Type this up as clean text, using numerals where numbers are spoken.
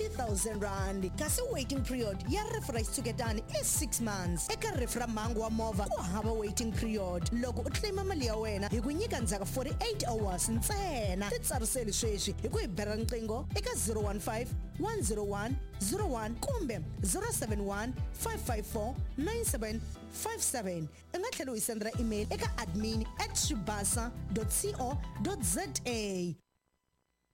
30,000 rand kasi waiting period ya referee Suketani is 6 months eka referee Mangu wa movha ku hava waiting period loko u claim mali ya wena hi ku nyika ndzhaka 48 hours ntsena titsariseli sweswi hi ku hi bela riqingho eka 015 101 01 kumbe 071 554 9757 u nga tlhela u sendela email eka admin@shibasa.co.za